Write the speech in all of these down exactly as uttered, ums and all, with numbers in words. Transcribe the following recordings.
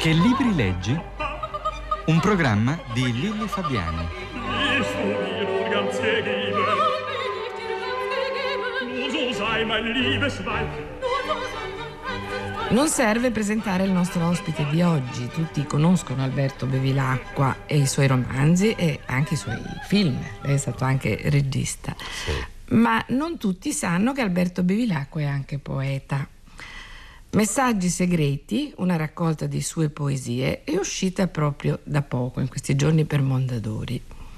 Che libri leggi? Un programma di Lilli Fabiani. Non serve presentare il nostro ospite di oggi. Tutti conoscono Alberto Bevilacqua e i suoi romanzi e anche i suoi film. Lei è stato anche regista. Sì. Ma non tutti sanno che Alberto Bevilacqua è anche poeta. Messaggi segreti, una raccolta di sue poesie, è uscita proprio da poco, in questi giorni, per Mondadori.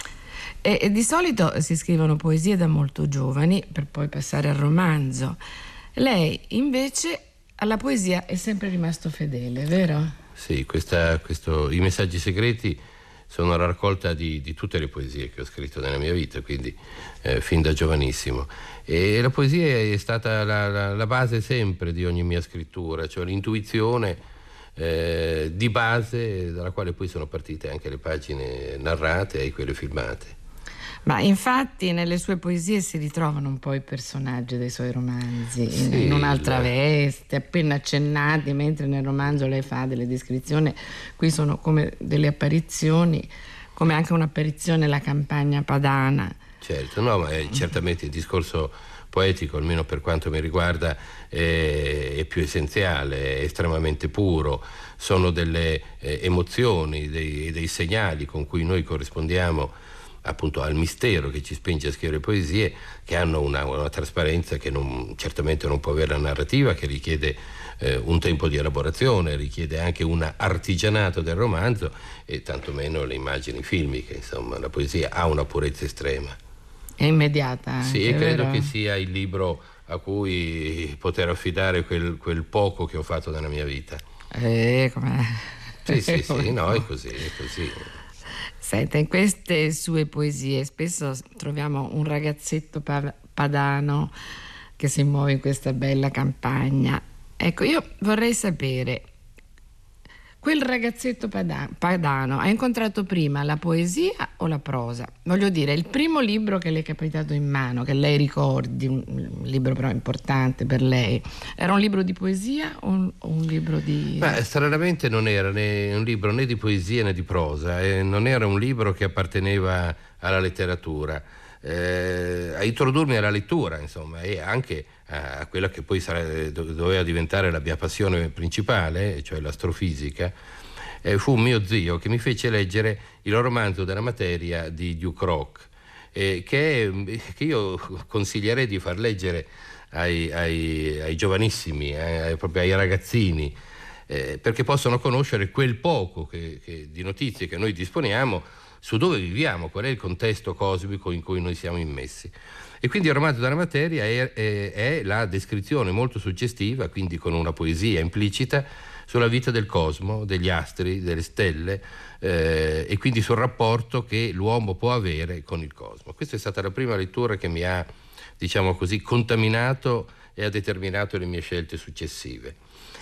E, e di solito si scrivono poesie da molto giovani per poi passare al romanzo. Lei invece alla poesia è sempre rimasto fedele, vero? Sì, questa, questo, i messaggi segreti sono una raccolta di, di tutte le poesie che ho scritto nella mia vita, quindi eh, fin da giovanissimo. E la poesia è stata la, la, la base sempre di ogni mia scrittura, cioè l'intuizione eh, di base dalla quale poi sono partite anche le pagine narrate e quelle filmate. Ma infatti nelle sue poesie si ritrovano un po' i personaggi dei suoi romanzi, sì, in, in un'altra la... veste, appena accennati, mentre nel romanzo lei fa delle descrizioni, qui sono come delle apparizioni, come anche un'apparizione la campagna padana. Certo, no, ma è, certamente il discorso poetico, almeno per quanto mi riguarda, è, è più essenziale, è estremamente puro, sono delle eh, emozioni, dei, dei segnali con cui noi corrispondiamo appunto al mistero che ci spinge a scrivere poesie, che hanno una, una trasparenza che non, certamente non può avere la narrativa, che richiede eh, un tempo di elaborazione, richiede anche un artigianato del romanzo e tantomeno le immagini filmiche. Insomma, la poesia ha una purezza estrema. È immediata anche, sì, e credo vero? che sia il libro a cui poter affidare quel, quel poco che ho fatto nella mia vita. Eh, com'è? Sì, sì, sì, no, è così, è così. Senta, in queste sue poesie spesso troviamo un ragazzetto padano che si muove in questa bella campagna. Ecco, io vorrei sapere, quel ragazzetto padano ha incontrato prima la poesia o la prosa? Voglio dire, il primo libro che le è capitato in mano, che lei ricordi, un libro però importante per lei, era un libro di poesia o un, o un libro di... Beh, stranamente non era né un libro né di poesia né di prosa, e non era un libro che apparteneva alla letteratura. Eh, a introdurmi alla lettura, insomma, e anche a quella che poi sare- doveva diventare la mia passione principale, cioè l'astrofisica, eh, fu mio zio che mi fece leggere il romanzo della materia di Duke Rock, eh, che, che io consiglierei di far leggere ai, ai, ai giovanissimi, eh, proprio ai ragazzini, eh, perché possono conoscere quel poco che, che, di notizie che noi disponiamo su dove viviamo, qual è il contesto cosmico in cui noi siamo immessi. E quindi il romanzo della materia è, è, è la descrizione molto suggestiva, quindi con una poesia implicita, sulla vita del cosmo, degli astri, delle stelle, eh, e quindi sul rapporto che l'uomo può avere con il cosmo. Questa è stata la prima lettura che mi ha, diciamo così, contaminato e ha determinato le mie scelte successive.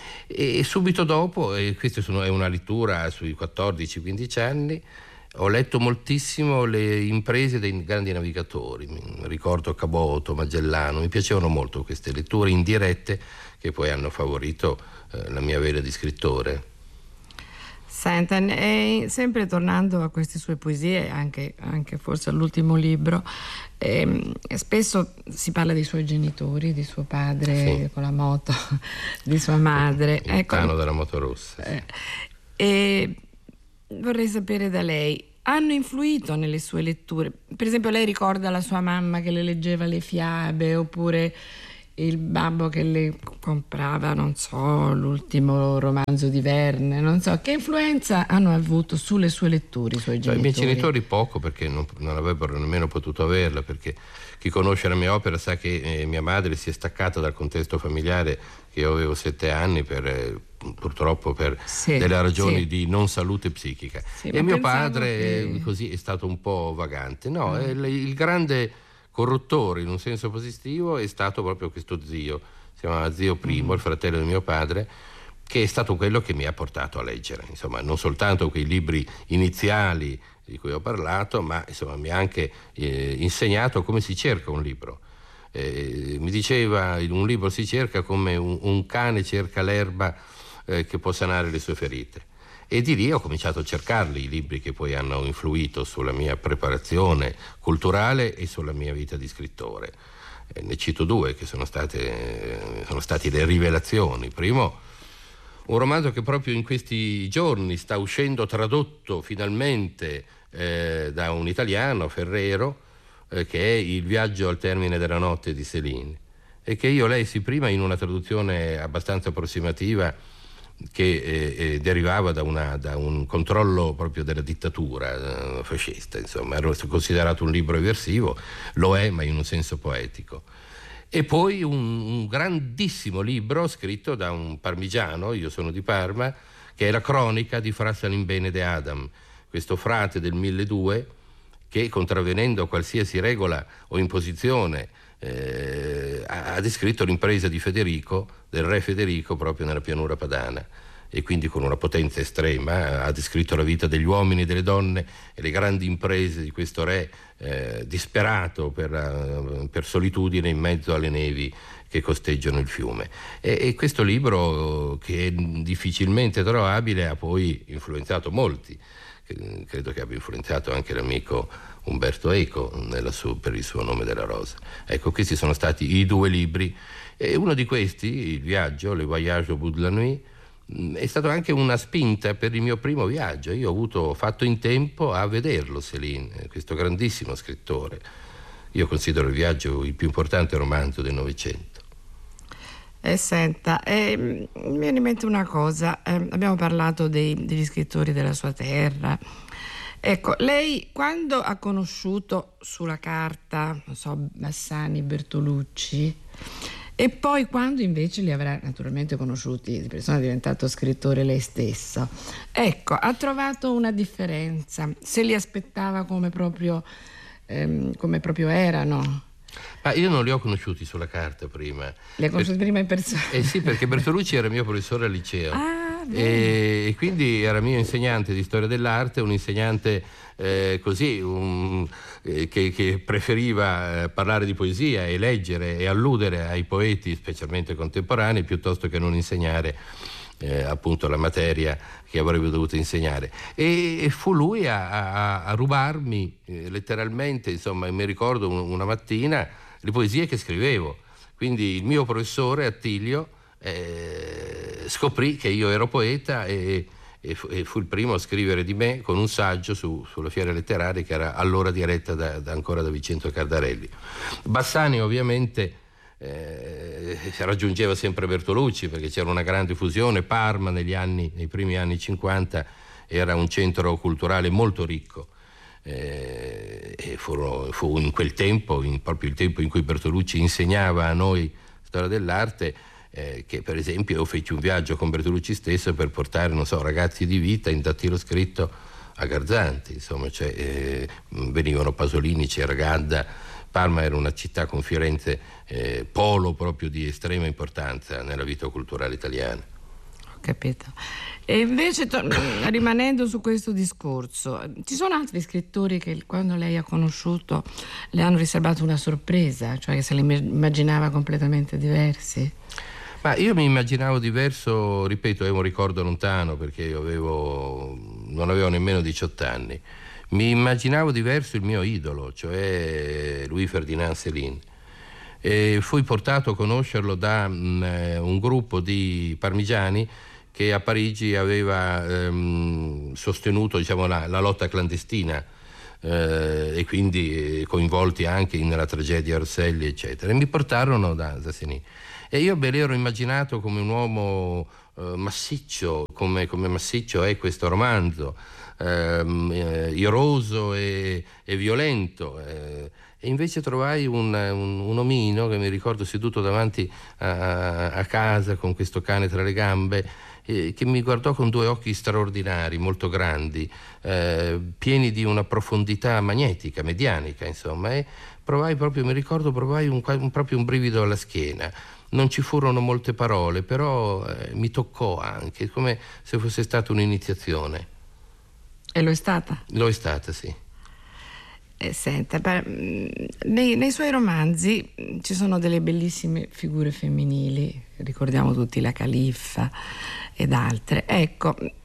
E subito dopo, e questa è una lettura sui quattordici quindici anni, ho letto moltissimo le imprese dei grandi navigatori, ricordo Caboto, Magellano, mi piacevano molto queste letture indirette che poi hanno favorito eh, la mia vena di scrittore. Senta, e sempre tornando a queste sue poesie, anche, anche forse all'ultimo libro, ehm, spesso si parla dei suoi genitori, di suo padre, sì, con la moto, di sua madre. Il ecco, Tano della moto rossa. Sì. Eh, e vorrei sapere da lei, hanno influito nelle sue letture? Per esempio, lei ricorda la sua mamma che le leggeva le fiabe, oppure il babbo che le comprava, non so, l'ultimo romanzo di Verne, non so, che influenza hanno avuto sulle sue letture i suoi genitori? I miei genitori poco, perché non, non avrebbero nemmeno potuto averla, perché chi conosce la mia opera sa che eh, mia madre si è staccata dal contesto familiare, che io avevo sette anni per... Eh, purtroppo per sì, delle ragioni sì. di non salute psichica, sì, e mio padre che... così è stato un po' vagante. No, ah. è il, il grande corruttore in un senso positivo è stato proprio questo zio, si chiamava zio Primo, mm. il fratello di mio padre, che è stato quello che mi ha portato a leggere, insomma, non soltanto quei libri iniziali di cui ho parlato, ma insomma mi ha anche eh, insegnato come si cerca un libro. Eh, mi diceva, in un libro si cerca come un, un cane cerca l'erba eh, che può sanare le sue ferite. E di lì ho cominciato a cercarli, i libri che poi hanno influito sulla mia preparazione culturale e sulla mia vita di scrittore. E ne cito due che sono state sono stati le rivelazioni. Primo, un romanzo che proprio in questi giorni sta uscendo tradotto finalmente eh, da un italiano, Ferrero, eh, che è Il viaggio al termine della notte di Céline, e che io lessi prima in una traduzione abbastanza approssimativa che eh, eh, derivava da, una, da un controllo proprio della dittatura eh, fascista, insomma, era considerato un libro eversivo, lo è, ma in un senso poetico. E poi un, un grandissimo libro scritto da un parmigiano, io sono di Parma, che è la cronica di Fra Salimbene de Adam, questo frate del milleduecento che, contravvenendo a qualsiasi regola o imposizione, eh, ha, ha descritto l'impresa di Federico, del re Federico, proprio nella pianura padana, e quindi con una potenza estrema ha descritto la vita degli uomini e delle donne e le grandi imprese di questo re eh, disperato per, uh, per solitudine in mezzo alle nevi che costeggiano il fiume. E, e questo libro, che è difficilmente trovabile, ha poi influenzato molti. Credo che abbia influenzato anche l'amico Umberto Eco nella su, per il suo Nome della rosa. Ecco, questi sono stati i due libri, e uno di questi, Il viaggio, Le voyage au bout de la nuit, è stato anche una spinta per il mio primo viaggio. Io ho avuto fatto in tempo a vederlo, Céline, questo grandissimo scrittore. Io considero Il viaggio il più importante romanzo del Novecento. Eh, senta, eh, mi viene in mente una cosa, eh, abbiamo parlato dei, degli scrittori della sua terra. Ecco, lei quando ha conosciuto sulla carta, non so, Bassani, Bertolucci, e poi quando invece li avrà naturalmente conosciuti di persona, è diventato scrittore lei stesso, ecco, ha trovato una differenza? Se li aspettava come proprio, ehm, come proprio erano? Ma io non li ho conosciuti sulla carta prima. Li ha conosciuti per... prima in persona? Eh sì, perché Bertolucci era mio professore al liceo. Ah, e, e quindi era mio insegnante di storia dell'arte, un insegnante eh, così un, eh, che, che preferiva eh, parlare di poesia e leggere e alludere ai poeti, specialmente contemporanei, piuttosto che non insegnare eh, appunto la materia che avrebbe dovuto insegnare. E, e fu lui a, a, a rubarmi eh, letteralmente, insomma, mi ricordo un, una mattina le poesie che scrivevo. Quindi il mio professore Attilio eh, scoprì che io ero poeta e, e, fu, e fu il primo a scrivere di me con un saggio su, sulla Fiera Letteraria, che era allora diretta da, da, ancora da Vincenzo Cardarelli. Bassani ovviamente eh, raggiungeva sempre Bertolucci, perché c'era una grande fusione. Parma negli anni, nei primi anni cinquanta era un centro culturale molto ricco. Eh, e fu, fu in quel tempo, in, proprio il tempo in cui Bertolucci insegnava a noi storia dell'arte, eh, che per esempio io feci un viaggio con Bertolucci stesso per portare, non so, Ragazzi di vita in dattilo-scritto a Garzanti, insomma, cioè, eh, venivano Pasolini, c'era Gadda. Parma era una città con Firenze eh, polo proprio di estrema importanza nella vita culturale italiana. Capito. E invece, to- rimanendo su questo discorso, ci sono altri scrittori che quando lei ha conosciuto le hanno riservato una sorpresa, cioè che se li immaginava completamente diversi? Ma io mi immaginavo diverso, ripeto, è un ricordo lontano, perché io avevo, non avevo nemmeno diciotto anni. Mi immaginavo diverso il mio idolo, cioè Louis Ferdinand Céline. E fui portato a conoscerlo da mh, un gruppo di parmigiani che a Parigi aveva ehm, sostenuto, diciamo, la, la lotta clandestina eh, e quindi eh, coinvolti anche nella tragedia Orselli, eccetera. E mi portarono da, da Céline. E io me l'ero immaginato come un uomo eh, massiccio, come, come massiccio è questo romanzo, ehm, eh, iroso e, e violento. Eh, E invece trovai un, un, un omino che mi ricordo seduto davanti a, a casa con questo cane tra le gambe, eh, che mi guardò con due occhi straordinari, molto grandi, eh, pieni di una profondità magnetica, medianica, insomma. E provai proprio, mi ricordo, provai un, un, proprio un brivido alla schiena. Non ci furono molte parole, però eh, mi toccò anche, come se fosse stata un'iniziazione. E lo è stata? Lo è stata, sì. Eh, senta, per, nei, nei suoi romanzi ci sono delle bellissime figure femminili, ricordiamo tutti la Califfa ed altre. Ecco,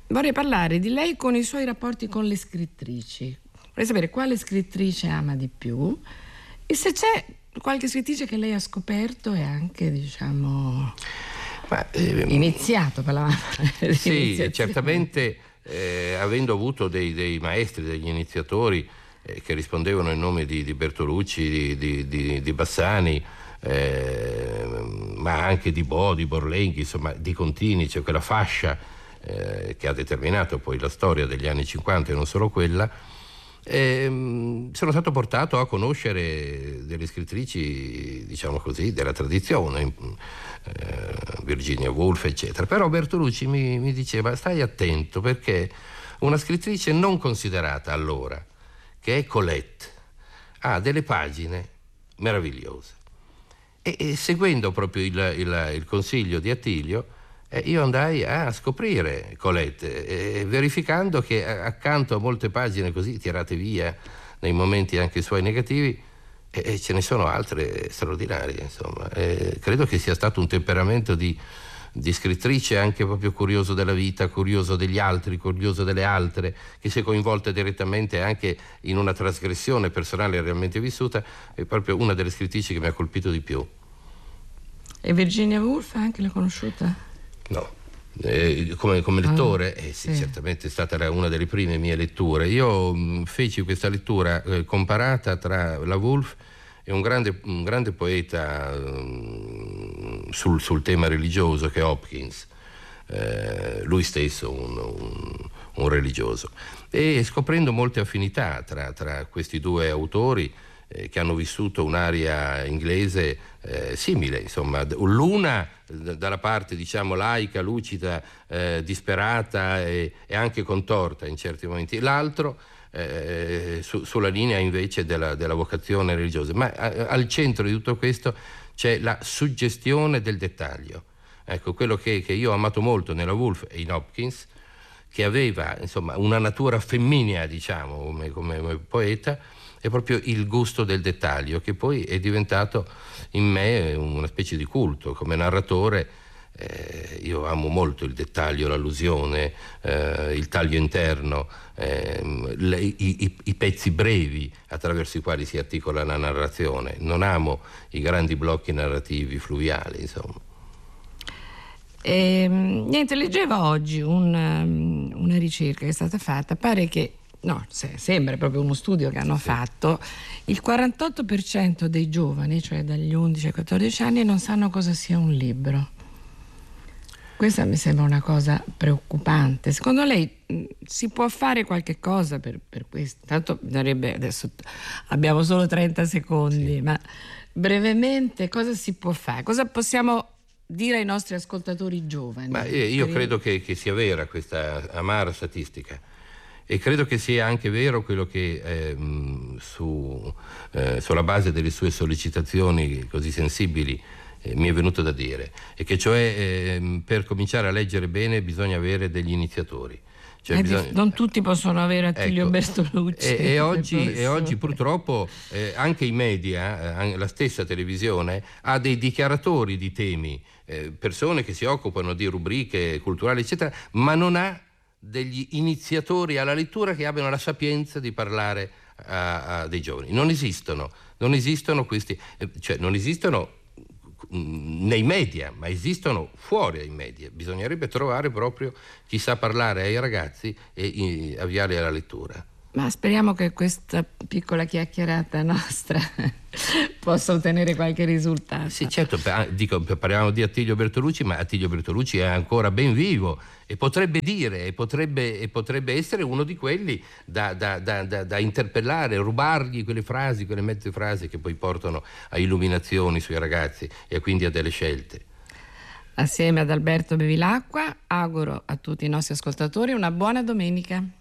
vorrei parlare di lei con i suoi rapporti con le scrittrici. Vorrei sapere quale scrittrice ama di più e se c'è qualche scrittrice che lei ha scoperto e anche, diciamo, Ma, ehm, iniziato. Parlavamo di sì, iniziazione. certamente, eh, avendo avuto dei, dei maestri, degli iniziatori eh, che rispondevano in nome di, di Bertolucci, di, di, di, di Bassani, eh, ma anche di Bo, di Borlenghi, insomma di Contini, cioè quella fascia eh, che ha determinato poi la storia degli anni cinquanta e non solo quella. E, sono stato portato a conoscere delle scrittrici, diciamo così, della tradizione, eh, Virginia Woolf, eccetera. Però Bertolucci mi, mi diceva: stai attento, perché una scrittrice non considerata allora, che è Colette, ha delle pagine meravigliose. E, e seguendo proprio il, il, il consiglio di Attilio, Eh, io andai a scoprire Colette, eh, verificando che accanto a molte pagine così tirate via nei momenti anche suoi negativi, eh, ce ne sono altre straordinarie, insomma. Eh, credo che sia stato un temperamento di, di scrittrice anche proprio curioso della vita, curioso degli altri, curioso delle altre, che si è coinvolta direttamente anche in una trasgressione personale realmente vissuta. È proprio una delle scrittrici che mi ha colpito di più. E Virginia Woolf anche l'ha conosciuta? No, eh, come, come lettore, eh, sì, sì. Certamente è stata una delle prime mie letture. Io mh, feci questa lettura eh, comparata tra la Woolf e un grande, un grande poeta mh, sul, sul tema religioso che è Hopkins, eh, lui stesso un, un, un religioso, e scoprendo molte affinità tra, tra questi due autori eh, che hanno vissuto un'area inglese eh, simile, insomma, l'una dalla parte, diciamo, laica, lucida, eh, disperata e, e anche contorta in certi momenti, l'altro eh, su, sulla linea invece della, della vocazione religiosa. Ma a, al centro di tutto questo c'è la suggestione del dettaglio. Ecco, quello che, che io ho amato molto nella Woolf e in Hopkins, che aveva, insomma, una natura femminea, diciamo, come, come, come poeta, è proprio il gusto del dettaglio, che poi è diventato in me una specie di culto. Come narratore eh, io amo molto il dettaglio, l'allusione, eh, il taglio interno, eh, le, i, i, i pezzi brevi attraverso i quali si articola la narrazione. Non amo i grandi blocchi narrativi fluviali, insomma. E, niente, leggevo oggi un, una ricerca che è stata fatta, pare che no, sembra proprio uno studio che hanno sì. fatto, il quarantotto per cento dei giovani, cioè dagli undici ai quattordici anni, non sanno cosa sia un libro. Questa mi sembra una cosa preoccupante. Secondo lei mh, si può fare qualche cosa per, per questo? Tanto bisognerebbe, adesso abbiamo solo trenta secondi, sì. ma brevemente cosa si può fare? Cosa possiamo dire ai nostri ascoltatori giovani? Ma io, io credo che, che sia vera questa amara statistica. E credo che sia anche vero quello che eh, su, eh, sulla base delle sue sollecitazioni così sensibili eh, mi è venuto da dire, e che cioè eh, per cominciare a leggere bene bisogna avere degli iniziatori. Cioè eh, bisogna... Non tutti possono avere Attilio ecco, Bertolucci. E, e, oggi, e oggi purtroppo eh, anche i media, eh, la stessa televisione, ha dei dichiaratori di temi, eh, persone che si occupano di rubriche culturali, eccetera, ma non ha degli iniziatori alla lettura che abbiano la sapienza di parlare a, a dei giovani. Non esistono, non esistono questi, cioè non esistono nei media, ma esistono fuori dai media. Bisognerebbe trovare proprio chi sa parlare ai ragazzi e, e avviarli alla lettura. Ma speriamo che questa piccola chiacchierata nostra possa ottenere qualche risultato. Sì, certo, dico, parliamo di Attilio Bertolucci, ma Attilio Bertolucci è ancora ben vivo e potrebbe dire, e potrebbe, e potrebbe essere uno di quelli da, da, da, da, da interpellare, rubargli quelle frasi, quelle mezze frasi che poi portano a illuminazioni sui ragazzi e quindi a delle scelte. Assieme ad Alberto Bevilacqua auguro a tutti i nostri ascoltatori una buona domenica.